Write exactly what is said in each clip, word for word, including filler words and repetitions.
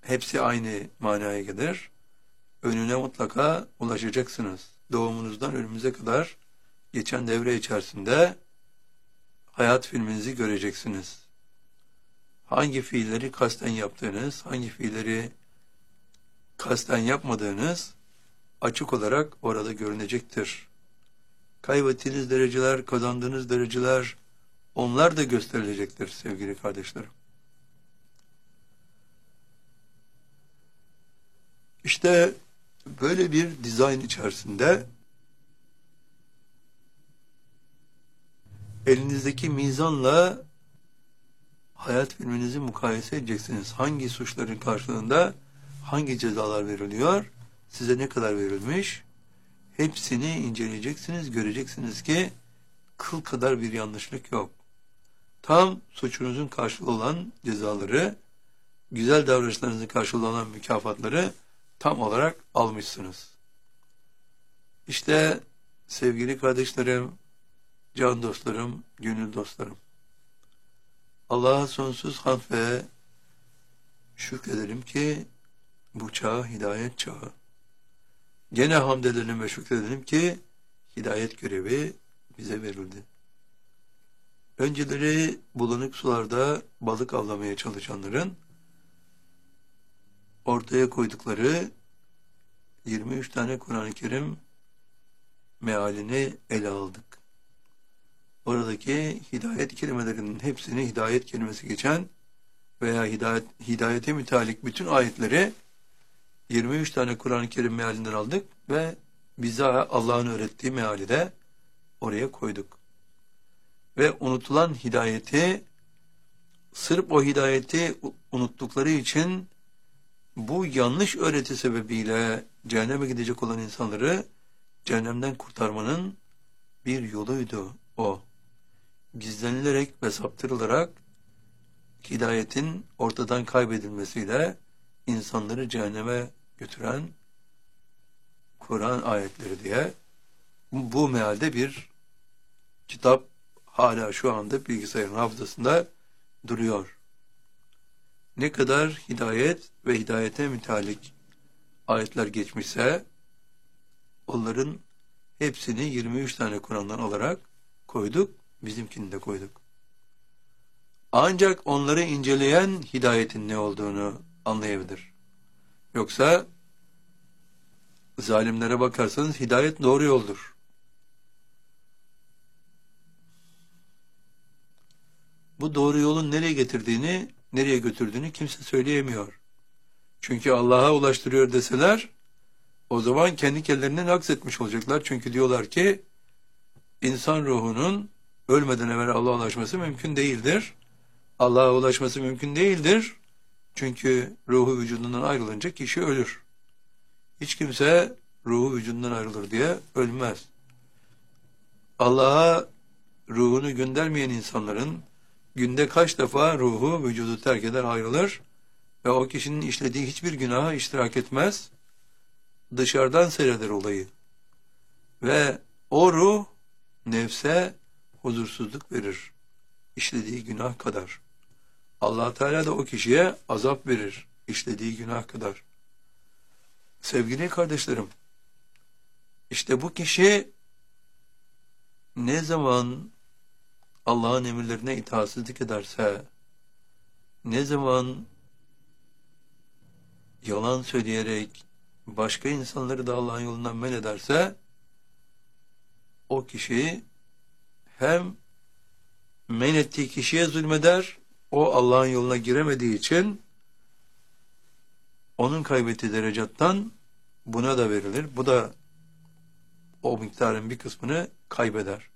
hepsi aynı manaya gelir. Önüne mutlaka ulaşacaksınız. Doğumunuzdan ölümünüze kadar geçen devre içerisinde hayat filminizi göreceksiniz. Hangi fiilleri kasten yaptığınız, hangi fiilleri kasten yapmadığınız açık olarak orada görünecektir. Kaybettiğiniz dereceler, kazandığınız dereceler, onlar da gösterilecektir sevgili kardeşlerim. İşte böyle bir dizayn içerisinde elinizdeki mizanla hayat filminizi mukayese edeceksiniz. Hangi suçların karşılığında hangi cezalar veriliyor, size ne kadar verilmiş, hepsini inceleyeceksiniz, göreceksiniz ki kıl kadar bir yanlışlık yok. Tam suçunuzun karşılığı olan cezaları, güzel davranışlarınızın karşılığı olan mükafatları tam olarak almışsınız. İşte sevgili kardeşlerim, can dostlarım, gönül dostlarım, Allah'a sonsuz hamd ve şükredelim ki bu çağ hidayet çağı. Gene hamd edelim ve şükredelim ki hidayet görevi bize verildi. Önceleri bulanık sularda balık avlamaya çalışanların ortaya koydukları yirmi üç tane Kur'an-ı Kerim mealini ele aldık. Oradaki hidayet kelimelerinin hepsini hidayet kelimesi geçen veya hidayet, hidayete müteallik bütün ayetleri yirmi üç tane Kur'an-ı Kerim mealinden aldık ve bize Allah'ın öğrettiği meali de oraya koyduk. Ve unutulan hidayeti, sırf o hidayeti unuttukları için bu yanlış öğreti sebebiyle cehenneme gidecek olan insanları cehennemden kurtarmanın bir yoluydu o. Gizlenilerek ve saptırılarak hidayetin ortadan kaybedilmesiyle insanları cehenneme götüren Kur'an ayetleri diye bu mealde bir kitap hala şu anda bilgisayarın hafızasında duruyor. Ne kadar hidayet ve hidayete müteallik ayetler geçmişse onların hepsini yirmi üç tane Kur'an'dan alarak koyduk, bizimkini de koyduk. Ancak onları inceleyen hidayetin ne olduğunu anlayabilir. Yoksa zalimlere bakarsanız hidayet doğru yoldur. Bu doğru yolun nereye getirdiğini, nereye götürdüğünü kimse söyleyemiyor. Çünkü Allah'a ulaştırıyor deseler, o zaman kendi kendilerinden aksetmiş olacaklar. Çünkü diyorlar ki, insan ruhunun ölmeden evvel Allah'a ulaşması mümkün değildir. Allah'a ulaşması mümkün değildir. Çünkü ruhu vücudundan ayrılınca kişi ölür. Hiç kimse ruhu vücudundan ayrılır diye ölmez. Allah'a ruhunu göndermeyen insanların günde kaç defa ruhu vücudu terk eder, ayrılır ve o kişinin işlediği hiçbir günaha iştirak etmez. Dışarıdan seyreder olayı. Ve o ruh nefse huzursuzluk verir. İşlediği günah kadar. Allah Teala da o kişiye azap verir. İşlediği günah kadar. Sevgili kardeşlerim, işte bu kişi ne zaman Allah'ın emirlerine itaatsizlik ederse, ne zaman yalan söyleyerek başka insanları da Allah'ın yolundan men ederse, o kişi hem men ettiği kişiye zulmeder, o Allah'ın yoluna giremediği için onun kaybettiği derecattan buna da verilir. Bu da o miktarın bir kısmını kaybeder.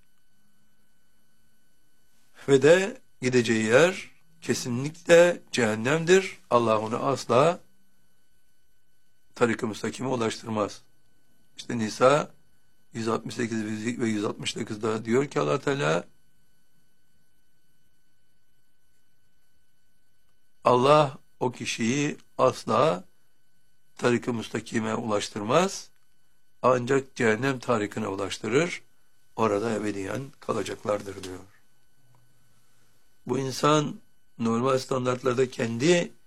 Ve de gideceği yer kesinlikle cehennemdir. Allah onu asla tarik-ı müstakime ulaştırmaz. İşte Nisa yüz altmış sekiz ve yüz altmış dokuzda diyor ki Allah Teala, Allah o kişiyi asla tarik-ı müstakime ulaştırmaz. Ancak cehennem tarikine ulaştırır. Orada ebediyen kalacaklardır diyor. Bu insan normal standartlarda kendi